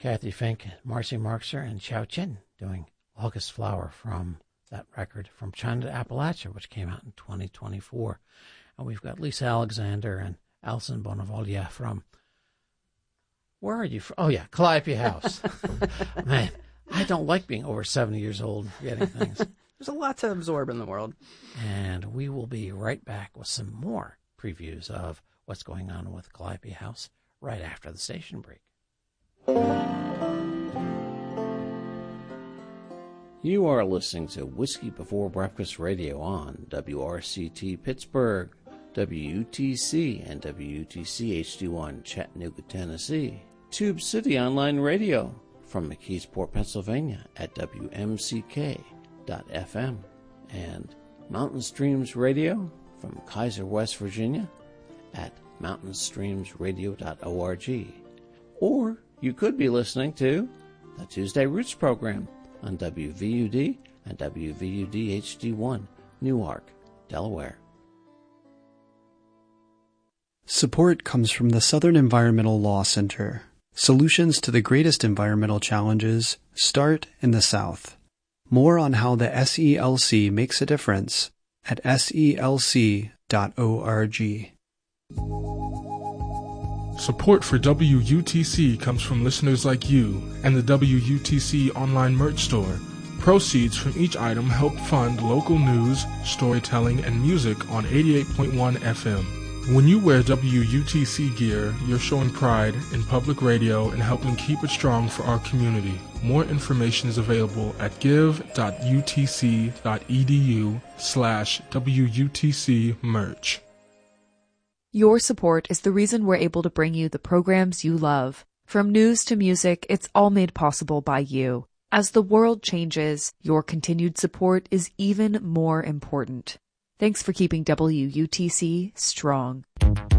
Kathy Fink, Marcy Marxer, and Xiao Chin doing August Flower from that record From China to Appalachia, which came out in 2024. And we've got Lisa Alexander and Alison Bonavolia from, where are you from? Oh, yeah, Calliope House. Man, I don't like being over 70 years old and forgetting things. There's a lot to absorb in the world. And we will be right back with some more previews of what's going on with Calliope House right after the station break. You are listening to Whiskey Before Breakfast Radio on WRCT Pittsburgh, WUTC, and WUTC HD1 Chattanooga, Tennessee. Tube City Online Radio from McKeesport, Pennsylvania at WMCK.FM. And Mountain Streams Radio from Kaiser, West Virginia at mountainstreamsradio.org. Or you could be listening to the Tuesday Roots program on WVUD and WVUD HD1, Newark, Delaware. Support comes from the Southern Environmental Law Center. Solutions to the greatest environmental challenges start in the South. More on how the SELC makes a difference at selc.org. Support for WUTC comes from listeners like you and the WUTC online merch store. Proceeds from each item help fund local news, storytelling, and music on 88.1 FM. When you wear WUTC gear, you're showing pride in public radio and helping keep it strong for our community. More information is available at give.utc.edu/WUTC merch. Your support is the reason we're able to bring you the programs you love. From news to music, it's all made possible by you. As the world changes, your continued support is even more important. Thanks for keeping WUTC strong.